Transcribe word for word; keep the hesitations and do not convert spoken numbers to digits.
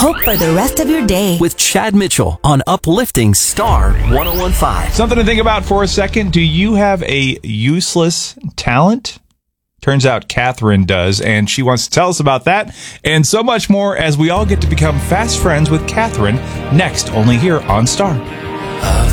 hope for the rest of your day. With Chad Mitchell on Uplifting Star one oh one five. Something to think about for a second. Do you have a useless talent? Turns out Catherine does, and she wants to tell us about that and so much more as we all get to become fast friends with Catherine next, only here on Star.